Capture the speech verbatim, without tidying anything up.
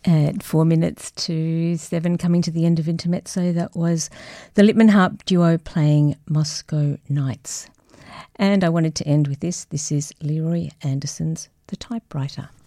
At four minutes to seven, coming to the end of Intermezzo, that was the Lippmann Harp Duo playing Moscow Nights. And I wanted to end with this. This is Leroy Anderson's The Typewriter.